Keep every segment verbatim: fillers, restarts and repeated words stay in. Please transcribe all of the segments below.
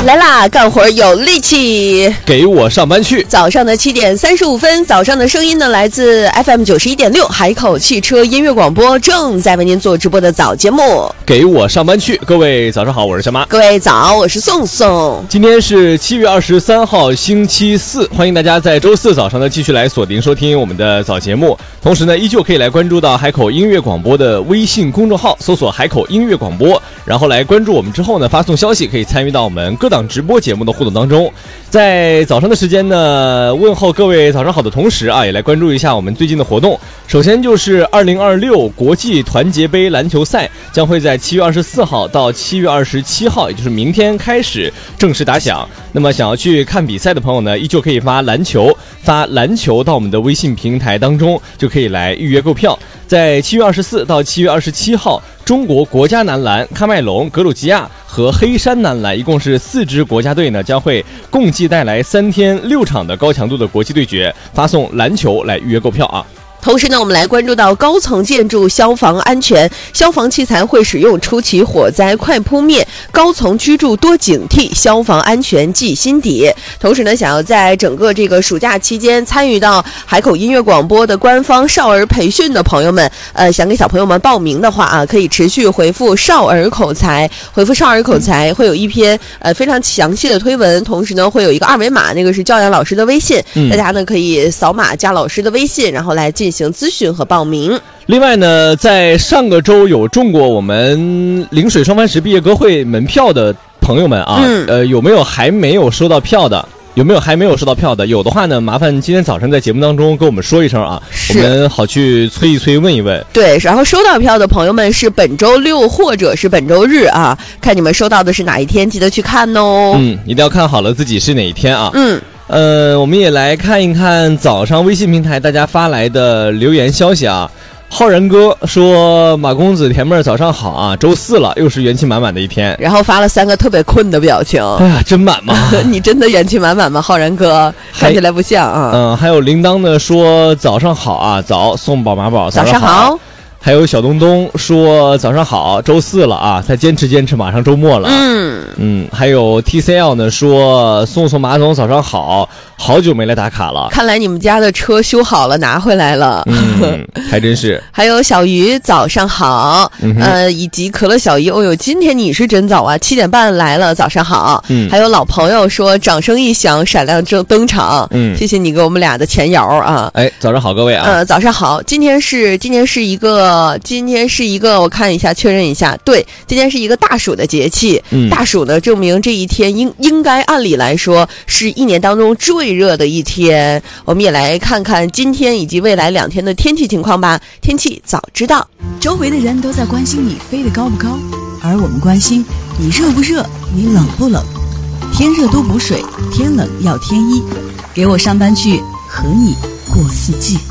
来啦，干活有力气， 给我上班去。 早上的七点三十五分，早上的声音呢来自 F M 九十一点六海口汽车音乐广播，正在为您做直播的早节目。 给我上班去，各位早上好，我是小马。 各位早，我是宋宋。 今天是七月二十三号，星期四，欢迎大家在周四早上呢继续来锁定收听我们的早节目。同时呢，依旧可以来关注到海口音乐广播的微信公众号，搜索海口音乐广播，然后来关注我们之后呢，发送消息可以参与到我们各档直播节目的互动当中。在早上的时间呢，问候各位早上好的同时啊，也来关注一下我们最近的活动。首先就是二零二六国际团结杯篮球赛将会在七月二十四号到七月二十七号，也就是明天开始正式打响。那么想要去看比赛的朋友呢，依旧可以发篮球发篮球到我们的微信平台当中，就可以来预约购票。在七月二十四到七月二十七号，中国国家男篮、喀麦隆、格鲁吉亚和黑山男篮一共是四支国家队呢，将会共计带来三天六场的高强度的国际对决，发送篮球来预约购票啊。 同时呢，我们来关注到高层建筑消防安全，消防器材会使用初期火灾快扑灭，高层居住多警惕，消防安全记心底。同时呢，想要在整个这个暑假期间参与到海口音乐广播的官方少儿培训的朋友们，呃，想给小朋友们报名的话啊，可以持续回复少儿口才，回复少儿口才会有一篇呃非常详细的推文，同时呢会有一个二维码，那个是教养老师的微信，嗯、大家呢可以扫码加老师的微信，然后来进行咨询和报名。 另外呢，在上个周有中过我们陵水双帆石毕业歌会门票的朋友们啊，嗯、呃，有没有还没有收到票的？有没有还没有收到票的？有的话呢，麻烦今天早上在节目当中跟我们说一声啊，我们好去催一催，问一问。 对，然后收到票的朋友们是本周六或者是本周日啊，看你们收到的是哪一天，记得去看哦。 嗯，一定要看好了自己是哪一天啊。 嗯。 呃，我们也来看一看早上微信平台大家发来的留言消息啊。浩然哥说：“马公子、甜妹儿早上好啊，周四了，又是元气满满的一天。” 然后发了三个特别困的表情。 哎呀，真满吗？ 你真的元气满满吗，浩然哥？看起来不像啊。 嗯，还有铃铛呢说：“早上好啊，早送宝马宝， 早上好。” 还有小东东说早上好，周四了啊，再坚持坚持，马上周末了。嗯嗯，还有 T C L 呢说送送马总早上好，好久没来打卡了。 看来你们家的车修好了，拿回来了。 嗯，还真是。 还有小鱼早上好，嗯、呃，以及可乐小姨，哦呦，今天你是真早啊，七点半来了，早上好。嗯，还有老朋友说掌声一响，闪亮登登场。嗯，谢谢你给我们俩的前摇啊。 哎，早上好，各位啊。 呃，早上好，今天是今天是一个。今天是一个，我看一下，确认一下，对，今天是一个大暑的节气。嗯，大暑呢，证明这一天应应该按理来说是一年当中最热的一天。我们也来看看今天以及未来两天的天气情况吧。天气早知道， 周围的人都在关心你飞得高不高，而我们关心你热不热，你冷不冷。天热多补水，天冷要添衣。给我上班去，和你过四季。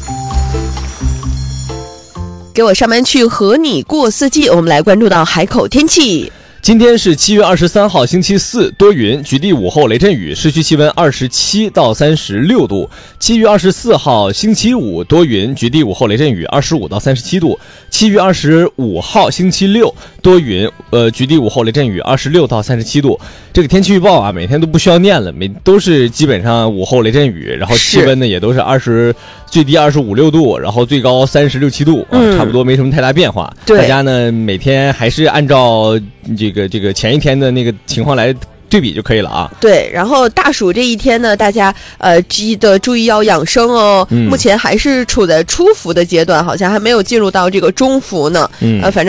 给我上班去，和你过四季。我们来关注到海口天气。 今天是七月二十三号，星期四，多云，局地午后雷阵雨，市区气温二十七到三十六度。七月二十四号，星期五，多云，局地午后雷阵雨，二十五到三十七度。七月二十五号，星期六，多云，呃，局地午后雷阵雨，二十六到三十七度。这个天气预报啊，每天都不需要念了，每都是基本上午后雷阵雨，然后气温呢也都是二十，最低二十五六度，然后最高三十六七度，啊，嗯，差不多没什么太大变化。 对， 大家呢每天还是按照这个这个前一天的那个情况来对比就可以了啊。 对，然后大暑这一天呢，大家呃记得注意要养生哦。嗯，目前还是处在初伏的阶段，好像还没有进入到这个中伏呢。嗯，呃，反正。